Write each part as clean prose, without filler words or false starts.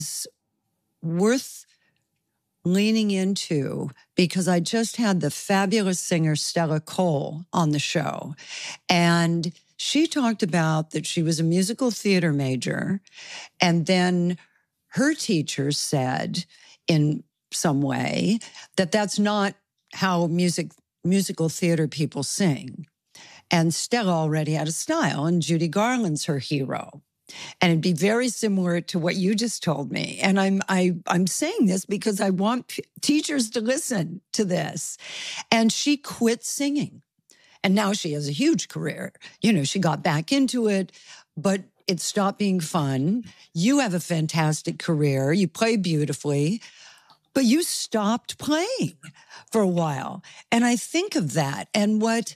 worth leaning into because I just had the fabulous singer Stella Cole on the show. And she talked about that she was a musical theater major. And then her teacher said in some way that that's not how musical theater people sing. And Stella already had a style, and Judy Garland's her hero. And it'd be very similar to what you just told me. And I'm saying this because I want teachers to listen to this. And she quit singing. And now she has a huge career. You know, she got back into it, but it stopped being fun. You have a fantastic career. You play beautifully, but you stopped playing for a while. And I think of that and what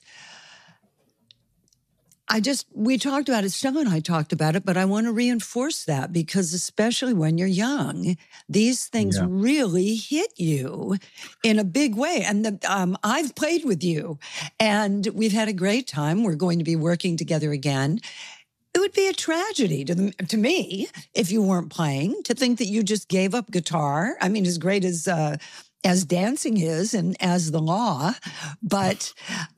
we talked about it, Stella and I talked about it, but I want to reinforce that because especially when you're young, these things really hit you in a big way. And I've played with you and we've had a great time. We're going to be working together again. It would be a tragedy to me if you weren't playing, to think that you just gave up guitar. I mean, as great as dancing is and as the law, but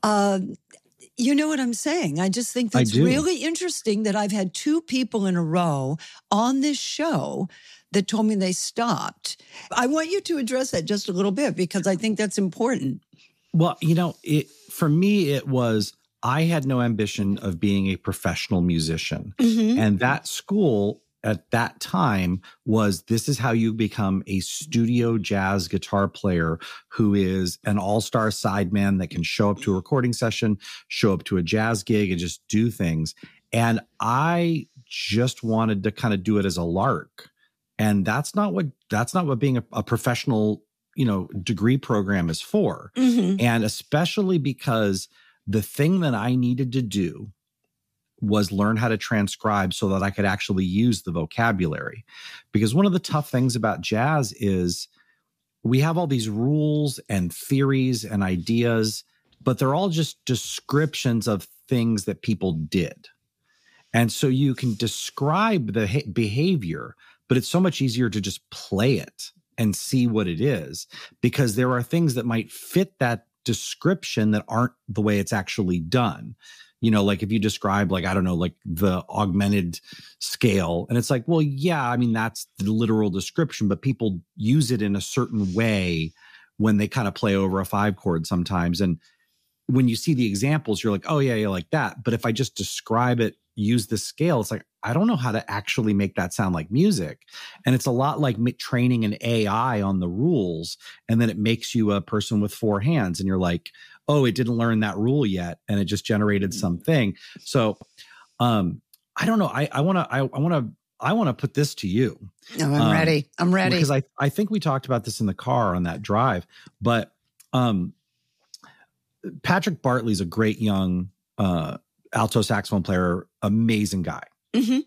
you know what I'm saying? I just think that's really interesting that I've had two people in a row on this show that told me they stopped. I want you to address that just a little bit because I think that's important. Well, you know, for me, it was, I had no ambition of being a professional musician. Mm-hmm. And that school at that time was, this is how you become a studio jazz guitar player who is an all-star sideman that can show up to a recording session, show up to a jazz gig and just do things. And I just wanted to kind of do it as a lark. And that's not what being a professional, degree program is for. Mm-hmm. And especially because the thing that I needed to do was learn how to transcribe so that I could actually use the vocabulary. Because one of the tough things about jazz is we have all these rules and theories and ideas, but they're all just descriptions of things that people did. And so you can describe the behavior, but it's so much easier to just play it and see what it is, because there are things that might fit that description that aren't the way it's actually done. Like if you describe, the augmented scale, and it's like, well, yeah, I mean, that's the literal description, but people use it in a certain way when they kind of play over a 5-chord sometimes. And when you see the examples, you're like, oh, yeah, like that. But if I just describe it, use the scale, it's like, I don't know how to actually make that sound like music. And it's a lot like training an AI on the rules, and then it makes you a person with 4 hands, and you're like, oh, it didn't learn that rule yet, and it just generated something. So, I don't know. I want to put this to you. No, I'm ready. I'm ready. Because I think we talked about this in the car on that drive, but Patrick Bartley's a great young alto saxophone player, amazing guy. Mm-hmm.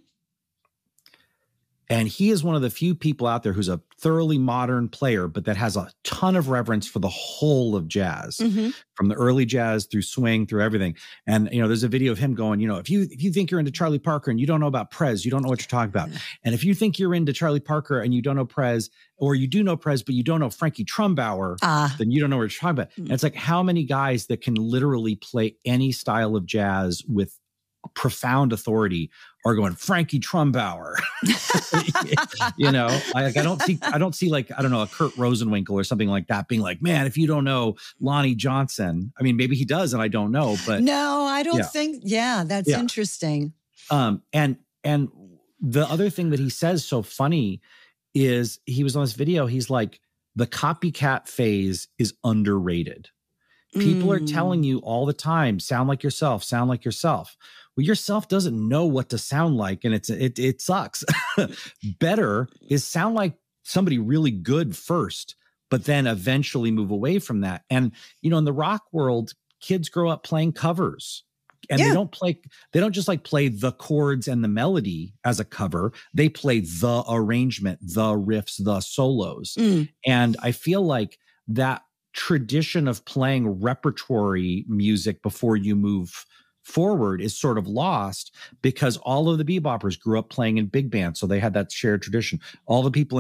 And he is one of the few people out there who's a thoroughly modern player, but that has a ton of reverence for the whole of jazz, mm-hmm. from the early jazz through swing, through everything. And, there's a video of him going, if you think you're into Charlie Parker and you don't know about Prez, you don't know what you're talking about. And if you think you're into Charlie Parker and you don't know Prez, or you do know Prez, but you don't know Frankie Trumbauer, then you don't know what you're talking about. And it's like, how many guys that can literally play any style of jazz with profound authority are going Frankie Trumbauer. I don't see like, I don't know, a Kurt Rosenwinkel or something like that being like, man, if you don't know Lonnie Johnson, I mean, maybe he does and I don't know, but no, I don't think. Yeah, that's interesting. And the other thing that he says so funny is, he was on this video, he's like, the copycat phase is underrated. People are telling you all the time, sound like yourself, sound like yourself. Well, yourself doesn't know what to sound like, and it sucks. Better is sound like somebody really good first, but then eventually move away from that. And, in the rock world, kids grow up playing covers. And they don't just like play the chords and the melody as a cover. They play the arrangement, the riffs, the solos. And I feel like that tradition of playing repertory music before you move forward is sort of lost because all of the beboppers grew up playing in big bands. So they had that shared tradition. All the people